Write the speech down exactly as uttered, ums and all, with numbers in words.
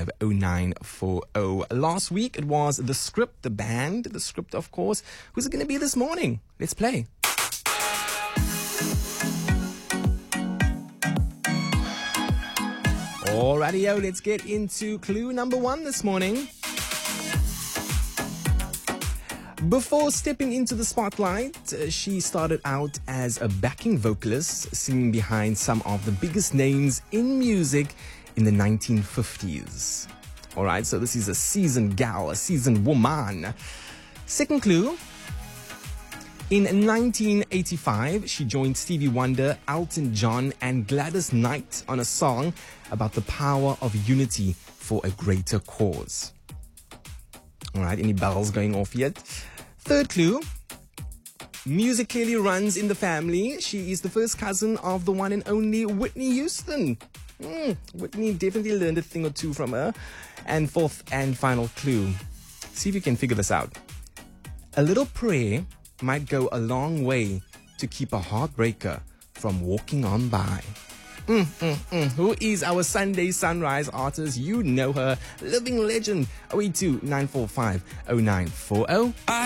five oh nine four oh. Last week it was The Script, the band, The Script, of course. Who's it going to be this morning? Let's play. Alrighty, yo, let's get into clue number one this morning. Before stepping into the spotlight, uh, she started out as a backing vocalist, singing behind some of the biggest names in music in the nineteen fifties. Alright, so this is a seasoned gal, a seasoned woman. Second clue. In nineteen eighty-five, she joined Stevie Wonder, Elton John, and Gladys Knight on a song about the power of unity for a greater cause. Alright, any bells going off yet? Third clue. Music clearly runs in the family. She is the first cousin of the one and only Whitney Houston. Mm, Whitney definitely learned a thing or two from her. And fourth and final clue. See if you can figure this out. A little prayer might go a long way to keep a heartbreaker from walking on by. Mm, mm, mm. Who is our Sunday Sunrise artist? You know her. Living legend. oh eight two, nine four five, oh nine four oh.